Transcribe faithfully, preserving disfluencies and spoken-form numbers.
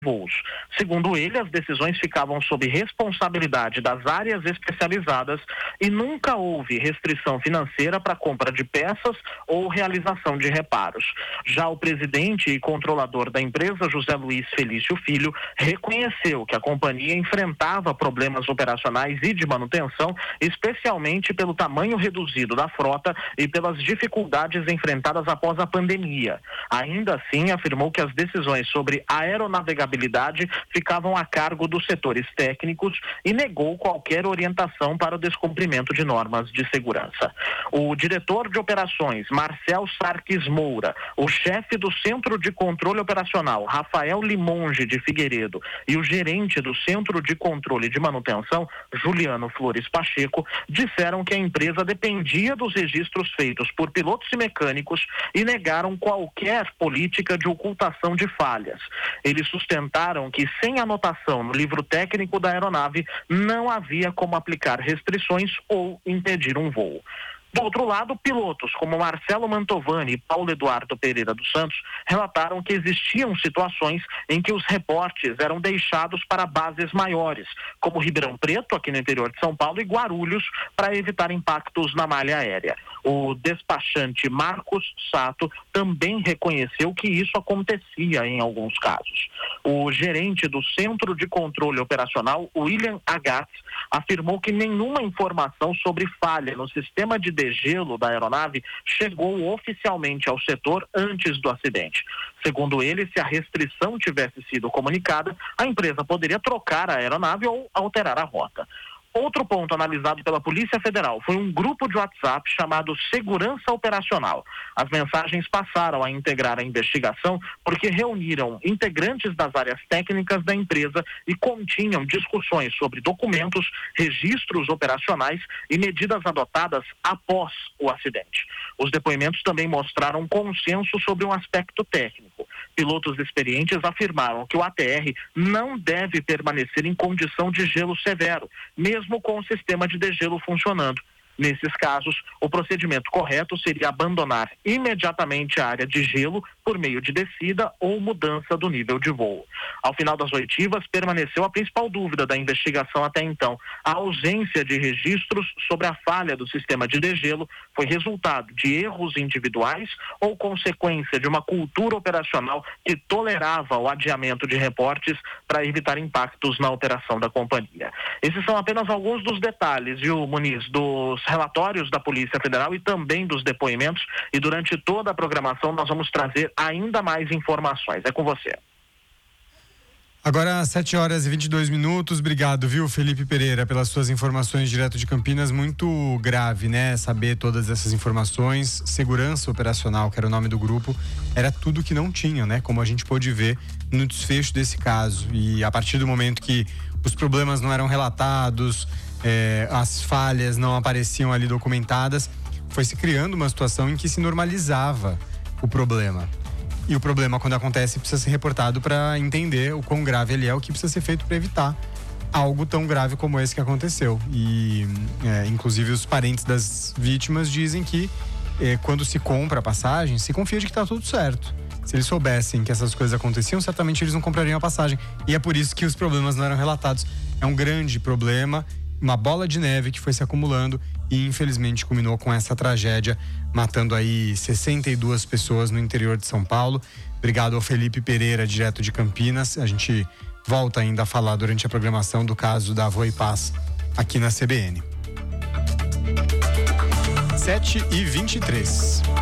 voos. Segundo ele, as decisões ficavam sob responsabilidade das áreas especializadas e nunca houve restrição financeira para compra de peças ou realização de reparos. Já o presidente e controlador da empresa, José Luiz Felício Filho, reconheceu que a companhia enfrentava problemas operacionais e de manutenção, especialmente pelo tamanho reduzido da frota e pelas dificuldades enfrentadas após a pandemia. Ainda assim, afirmou que as decisões sobre aeronavegabilidade ficavam a cargo dos setores técnicos e negou qualquer orientação para o descumprimento de normas de segurança. O diretor de operações, Marcel Sarques Moura, o chefe do Centro de Controle Operacional, Rafael Limonge de Figueiredo, e o gerente do Centro de Controle de Manutenção, Juliano Flores Pacheco, disseram que a empresa dependia dos registros feitos por pilotos e mecânicos e negaram qualquer política de ocultação de falhas. Eles sustentaram que sem anotação no livro técnico da aeronave não havia como aplicar restrições ou impedir um voo. Do outro lado, pilotos como Marcelo Mantovani e Paulo Eduardo Pereira dos Santos relataram que existiam situações em que os reportes eram deixados para bases maiores, como Ribeirão Preto, aqui no interior de São Paulo, e Guarulhos, para evitar impactos na malha aérea. O despachante Marcos Sato também reconheceu que isso acontecia em alguns casos. O gerente do Centro de Controle Operacional, William Agatz, afirmou que nenhuma informação sobre falha no sistema de degelo da aeronave chegou oficialmente ao setor antes do acidente. Segundo ele, se a restrição tivesse sido comunicada, a empresa poderia trocar a aeronave ou alterar a rota. Outro ponto analisado pela Polícia Federal foi um grupo de WhatsApp chamado Segurança Operacional. As mensagens passaram a integrar a investigação porque reuniram integrantes das áreas técnicas da empresa e continham discussões sobre documentos, registros operacionais e medidas adotadas após o acidente. Os depoimentos também mostraram consenso sobre um aspecto técnico. Pilotos experientes afirmaram que o A T R não deve permanecer em condição de gelo severo, mesmo com o sistema de degelo funcionando. Nesses casos, o procedimento correto seria abandonar imediatamente a área de gelo por meio de descida ou mudança do nível de voo. Ao final das oitivas, permaneceu a principal dúvida da investigação até então. A ausência de registros sobre a falha do sistema de degelo foi resultado de erros individuais ou consequência de uma cultura operacional que tolerava o adiamento de reportes para evitar impactos na operação da companhia. Esses são apenas alguns dos detalhes, viu, Muniz, dos relatórios da Polícia Federal e também dos depoimentos, e durante toda a programação nós vamos trazer ainda mais informações. É com você. Agora, sete horas e vinte e dois minutos. Obrigado, viu, Felipe Pereira, pelas suas informações direto de Campinas. Muito grave, né? Saber todas essas informações. Segurança Operacional, que era o nome do grupo, era tudo que não tinha, né? Como a gente pôde ver no desfecho desse caso. E a partir do momento que os problemas não eram relatados, é, as falhas não apareciam ali documentadas, foi se criando uma situação em que se normalizava o problema. E o problema, quando acontece, precisa ser reportado para entender o quão grave ele é, o que precisa ser feito para evitar algo tão grave como esse que aconteceu. E, é, inclusive, os parentes das vítimas dizem que é, quando se compra a passagem, se confia de que está tudo certo. Se eles soubessem que essas coisas aconteciam, certamente eles não comprariam a passagem. E é por isso que os problemas não eram relatados. É um grande problema, uma bola de neve que foi se acumulando e infelizmente culminou com essa tragédia, matando aí sessenta e duas pessoas no interior de São Paulo. Obrigado ao Felipe Pereira, direto de Campinas. A gente volta ainda a falar durante a programação do caso da Voe Paz aqui na C B N. sete e vinte e três.